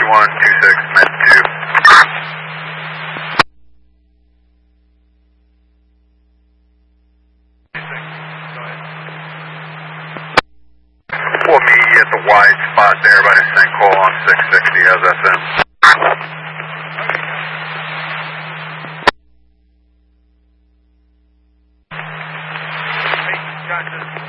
5126, Med 2. We'll meet you at the wide spot there by the sinkhole on 660. How's that sound? Hey, gotcha.